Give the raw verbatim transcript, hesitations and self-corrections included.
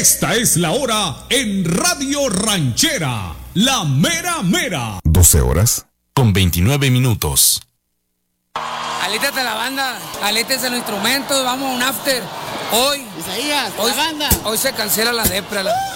Esta es la hora en Radio Ranchera, la mera mera. doce horas con veintinueve minutos. Alítate la banda, alítense los instrumentos, vamos a un after. Hoy, Isaías, hoy, la banda. Hoy se cancela la depra. La...